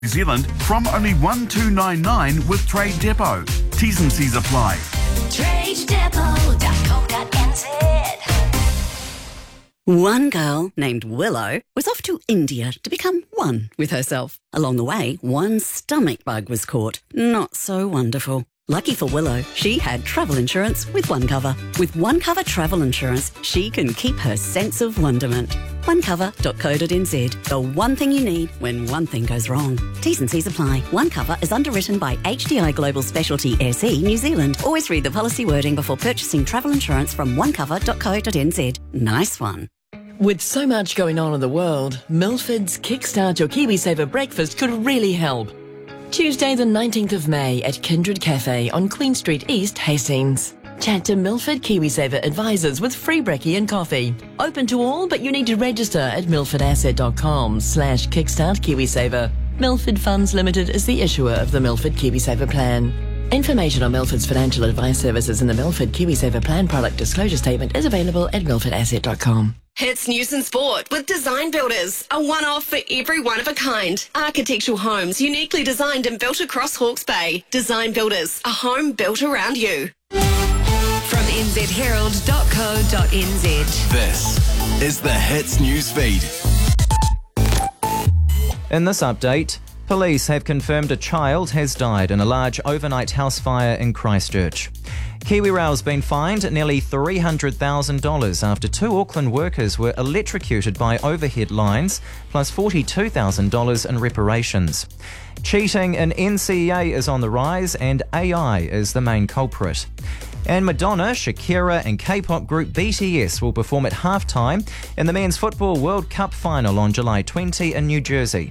New Zealand from only $1,299 with Trade Depot. T's and C's apply. TradeDepot.co.nz. One girl named Willow was off to India to become one with herself. Along the way, one stomach bug was caught. Not so wonderful. Lucky for Willow, she had travel insurance with OneCover. With OneCover travel insurance, she can keep her sense of wonderment. OneCover.co.nz. The one thing you need when one thing goes wrong. T's and C's apply. OneCover is underwritten by HDI Global Specialty SE New Zealand. Always read the policy wording before purchasing travel insurance from OneCover.co.nz. Nice one. With so much going on in the world, Milford's Kickstart Your KiwiSaver breakfast could really help. Tuesday the 19th of May at Kindred Cafe on Queen Street East, Hastings. Chat to Milford KiwiSaver advisors with free brekkie and coffee. Open to all, but you need to register at milfordasset.com/Kickstart KiwiSaver. Milford Funds Limited is the issuer of the Milford KiwiSaver plan. Information on Milford's financial advice services and the Milford KiwiSaver plan product disclosure statement is available at milfordasset.com. Hits News and Sport with Design Builders, a one-off for every one of a kind. Architectural homes uniquely designed and built across Hawke's Bay. Design Builders, a home built around you. From nzherald.co.nz. This is the Hits News Feed. In this update, police have confirmed a child has died in a large overnight house fire in Christchurch. KiwiRail's been fined nearly $300,000 after two Auckland workers were electrocuted by overhead lines, plus $42,000 in reparations. Cheating in NCEA is on the rise and AI is the main culprit. And Madonna, Shakira and K-pop group BTS will perform at halftime in the Men's Football World Cup final on July 20 in New Jersey.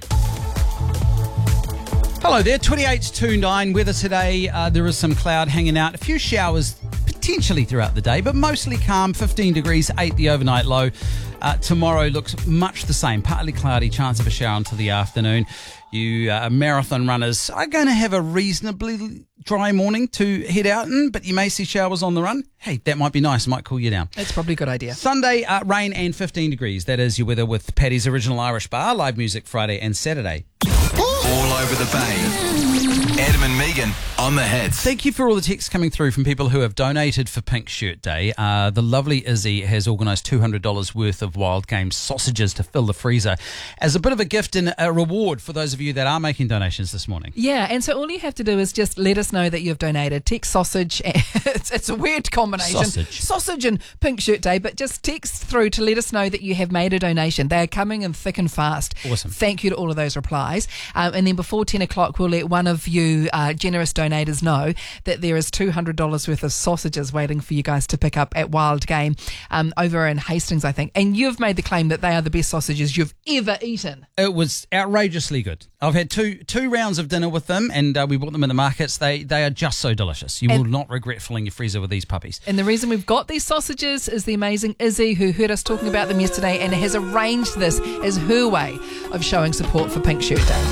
Hello there, 28-29 weather today. There is some cloud hanging out, a few showers potentially throughout the day, but mostly calm, 15 degrees, 8 the overnight low. Tomorrow looks much the same, partly cloudy, chance of a shower until the afternoon. You marathon runners are going to have a reasonably dry morning to head out in, but you may see showers on the run. Hey, that might be nice, might cool you down. That's probably a good idea. Sunday, rain and 15 degrees. That is your weather with Paddy's Original Irish Bar, live music Friday and Saturday. All over the bay. Adam and Megan on the Hits. Thank you for all the texts coming through from people who have donated for Pink Shirt Day. The lovely Izzy has organised $200 worth of Wild Game sausages to fill the freezer as a bit of a gift and a reward for those of you that are making donations this morning. Yeah, and so all you have to do is just let us know that you've donated. Text sausage. It's a weird combination. Sausage and Pink Shirt Day, but just text through to let us know that you have made a donation. They are coming in thick and fast. Awesome. Thank you to all of those replies. And then before 10 o'clock, we'll let one of you generous donators know that there is $200 worth of sausages waiting for you guys to pick up at Wild Game over in Hastings, I think. And you've made the claim that they are the best sausages you've ever eaten. It was outrageously good. I've had two rounds of dinner with them, and we bought them in the markets. They are just so delicious. You will not regret filling your freezer with these puppies. And the reason we've got these sausages is the amazing Izzy, who heard us talking about them yesterday and has arranged this as her way of showing support for Pink Shirt Day.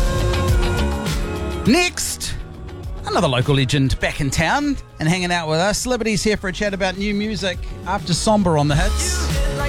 Next, another local legend back in town and hanging out with us. Liberty's here for a chat about new music after Somber on the Hits.